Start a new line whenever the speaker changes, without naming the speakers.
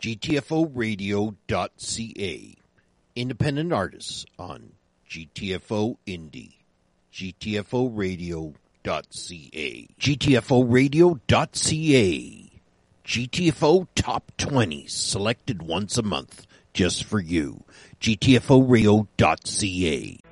GTFOradio.ca. Independent artists on GTFO Indie. GTFOradio.ca. GTFOradio.ca. GTFO Top 20s selected once a month just for you. GTFOradio.ca.